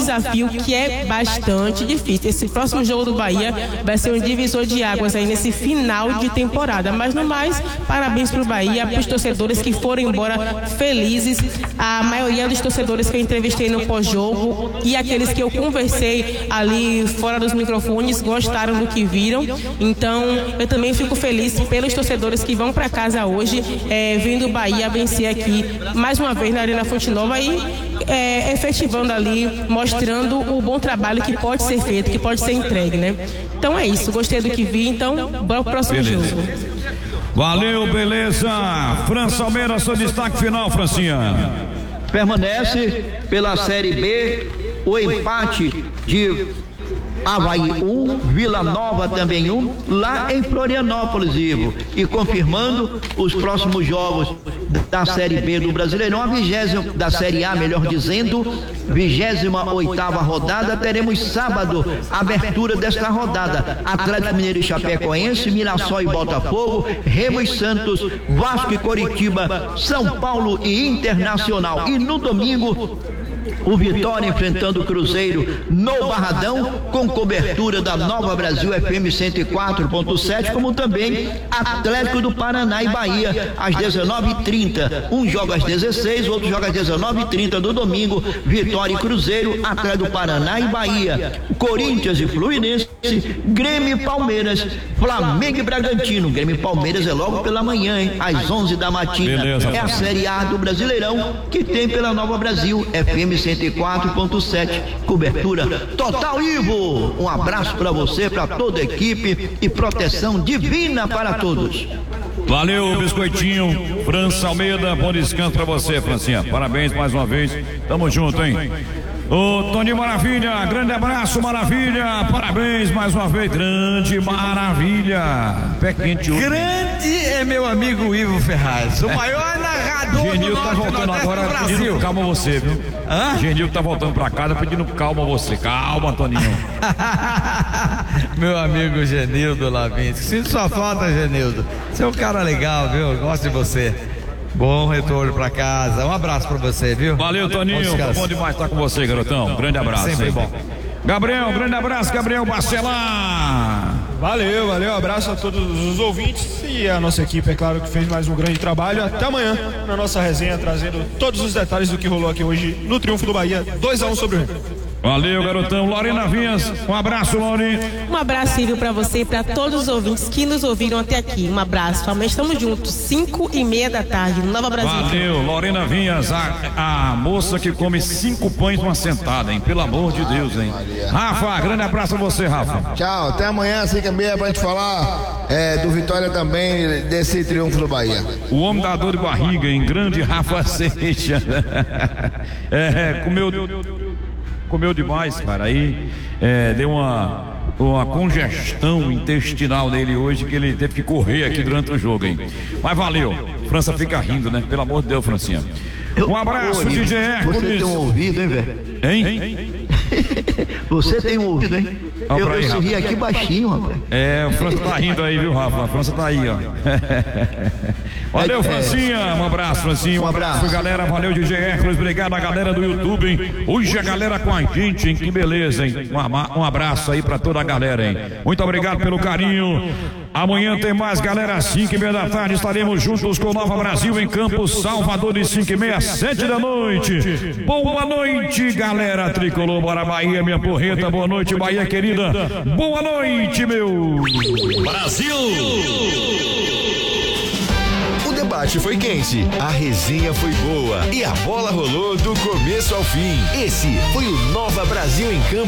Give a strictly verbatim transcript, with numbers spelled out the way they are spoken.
desafio que é bastante difícil. Esse próximo jogo do Bahia vai ser um divisor de águas aí nesse final de temporada. Mas no mais, parabéns para o Bahia, para os torcedores que foram embora felizes. A maioria dos torcedores que eu entrevistei no pós-jogo e aqueles que eu conversei ali fora dos microfones gostaram do que viram. Então, eu também fico feliz pelos torcedores que vão para casa hoje, é, vendo o Bahia vencer aqui mais uma vez na Arena Fonte Nova e é, efetivando ali, mostrando o bom trabalho que pode ser feito, que pode ser entregue, né? Então é isso, gostei do que vi, então bora pro próximo beleza. jogo. Valeu, beleza. França Almeida, seu destaque final, Francinha. Permanece pela Série B o empate de Avaí um, Vila Nova também um, lá em Florianópolis, Ivo. E confirmando os próximos jogos da Série B do Brasileirão, a vigésima da Série A, melhor dizendo, vigésima oitava rodada. Teremos sábado a abertura desta rodada: Atlético Mineiro e Chapecoense, Mirassol e Botafogo, Remo e Santos, Vasco e Coritiba, São Paulo e Internacional. E no domingo, o Vitória enfrentando o Cruzeiro no Barradão, com cobertura da Nova Brasil F M cento e quatro ponto sete, como também Atlético do Paraná e Bahia às dezenove e trinta. Um joga às dezesseis, outro joga às dezenove e trinta no domingo. Vitória e Cruzeiro, Atlético do Paraná e Bahia, Corinthians e Fluminense, Grêmio e Palmeiras, Flamengo e Bragantino. Grêmio e Palmeiras é logo pela manhã, hein? Às onze da matina. Beleza. É a Série A do Brasileirão, que tem pela Nova Brasil F M cento e quatro ponto sete, cobertura total, Ivo. Um abraço para você, para toda a equipe, e proteção divina para todos. Valeu, biscoitinho. França Almeida, bom descanso para você, Francinha. Parabéns mais uma vez. Tamo junto, hein? Ô, Toninho Maravilha, grande abraço, Maravilha. Parabéns mais uma vez, grande Maravilha. Pé quente. Grande é meu amigo Ivo Ferraz, o maior narrador Genil do tá voltando agora pedindo calma você, viu? Hã? Genil tá voltando pra casa pedindo calma você. Calma, Toninho. Meu amigo Genildo Lavinski, sinto sua falta, Genildo. Você é um cara legal, viu? Gosto de você. Bom retorno pra casa. Um abraço pra você, viu? Valeu, Toninho. Tá bom demais estar com você, garotão. Grande abraço. Sempre hein? bom. Gabriel, grande abraço, Gabriel Bacelar. Valeu, valeu. Abraço a todos os ouvintes e a nossa equipe, é claro, que fez mais um grande trabalho. Até amanhã na nossa resenha, trazendo todos os detalhes do que rolou aqui hoje no Triunfo do Bahia. dois a um sobre o Remo. Valeu, garotão. Lorena Vinhas, um abraço, Lori. Um abraço, Silvio, para você e para todos os ouvintes que nos ouviram até aqui. Um abraço. Amanhã estamos juntos, cinco e meia da tarde, no Nova Brasil. Valeu, Lorena Vinhas, a, a moça que come cinco pães numa sentada, hein? Pelo amor de Deus, hein? Rafa, grande abraço a você, Rafa. Tchau, até amanhã, cinco e meia, pra gente falar é, do Vitória também, desse triunfo do Bahia. O homem da dor de barriga, hein? Grande Rafa Seixas. É, comeu... Comeu demais, cara. Aí é, deu uma, uma congestão intestinal nele hoje, que ele teve que correr aqui durante o jogo, hein? Mas valeu. França fica rindo, né? Pelo amor de Deus, Francinha. Um abraço, D J Hércules. Você tem um ouvido, hein, velho? Hein? Você tem um ouvido, hein? Eu, eu sorri aqui baixinho, rapaz. É, o França tá rindo aí, viu, Rafa? A França tá aí, ó. Valeu, Francinha. Um abraço, Francinha. Um abraço, galera. Valeu, D J Hércules. Obrigado a galera do YouTube, hein? Hoje a galera com a gente, hein? Que beleza, hein? Um, um abraço aí pra toda a galera, hein? Muito obrigado pelo carinho. Amanhã tem mais, galera, às cinco e meia da tarde. Estaremos juntos com Nova Brasil em Campos, Salvador, de cinco e meia às sete da noite. Boa noite, galera tricolor. Bora, Bahia, minha porreta. Boa noite, Bahia querida. Boa noite, meu Brasil! O debate foi quente, a resenha foi boa e a bola rolou do começo ao fim. Esse foi o Nova Brasil em Campos.